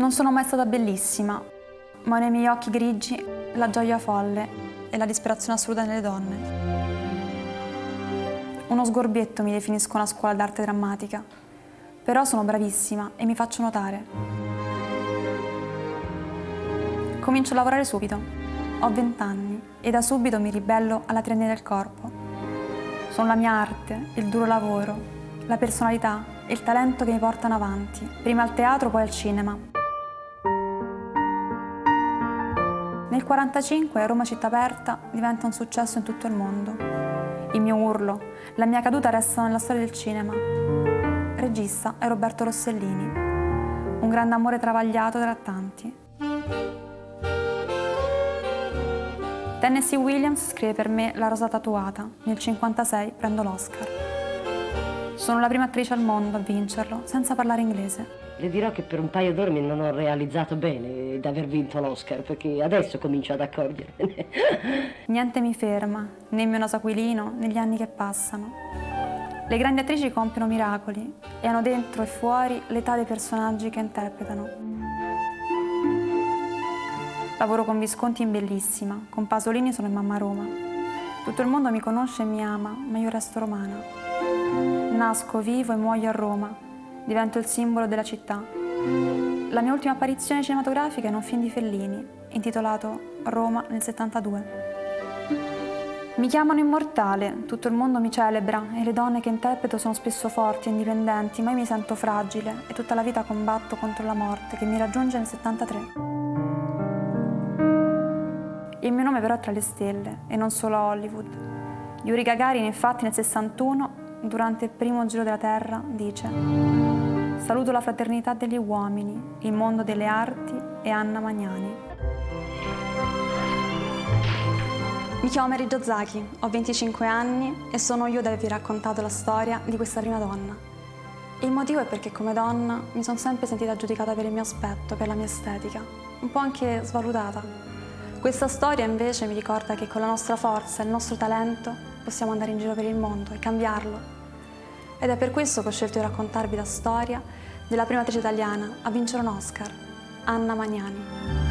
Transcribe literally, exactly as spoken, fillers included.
Non sono mai stata bellissima, ma nei miei occhi grigi la gioia folle e la disperazione assoluta nelle donne. Uno sgorbietto mi definiscono a scuola d'arte drammatica, però sono bravissima e mi faccio notare. Comincio a lavorare subito. Ho vent'anni e da subito mi ribello alla tirannia del corpo. Sono la mia arte, il duro lavoro, la personalità e il talento che mi portano avanti, prima al teatro, poi al cinema. Nel quarantacinque Roma città aperta diventa un successo in tutto il mondo. Il mio urlo, la mia caduta restano nella storia del cinema. Regista è Roberto Rossellini, un grande amore travagliato tra tanti. Tennessee Williams scrive per me La rosa tatuata, nel cinquantasei prendo l'Oscar. Sono la prima attrice al mondo a vincerlo, senza parlare inglese. Le dirò che per un paio d'ormi non ho realizzato bene d'aver vinto l'Oscar, perché adesso comincio ad accorgermene. Niente mi ferma, né il mio naso aquilino, né gli anni che passano. Le grandi attrici compiono miracoli e hanno dentro e fuori l'età dei personaggi che interpretano. Lavoro con Visconti in Bellissima, con Pasolini sono in Mamma Roma. Tutto il mondo mi conosce e mi ama, ma io resto romana. Nasco, vivo e muoio a Roma. Divento il simbolo della città. La mia ultima apparizione cinematografica è in un film di Fellini, intitolato Roma nel settantadue. Mi chiamano immortale, tutto il mondo mi celebra e le donne che interpreto sono spesso forti e indipendenti, ma io mi sento fragile e tutta la vita combatto contro la morte che mi raggiunge nel settantatré. Il mio nome però è tra le stelle e non solo a Hollywood. Yuri Gagarin infatti nel sessantuno, durante il primo giro della Terra, dice: saluto la fraternità degli uomini, il mondo delle arti e Anna Magnani. Mi chiamo Mary Jo Zaki, ho venticinque anni e sono io ad avervi raccontato la storia di questa prima donna. Il motivo è perché come donna mi sono sempre sentita giudicata per il mio aspetto, per la mia estetica, un po' anche svalutata. Questa storia invece mi ricorda che con la nostra forza e il nostro talento possiamo andare in giro per il mondo e cambiarlo. Ed è per questo che ho scelto di raccontarvi la storia della prima attrice italiana a vincere un Oscar, Anna Magnani.